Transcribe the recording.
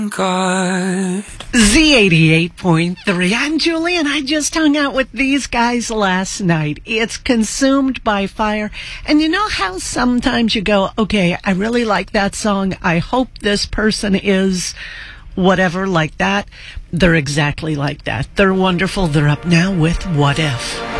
God. Z88.3. I'm Julie, and I just hung out with these guys last night. It's Consumed by Fire. And you know how sometimes you go, okay, I really like that song. I hope this person is whatever like that. They're exactly like that. They're wonderful. They're up now with What If.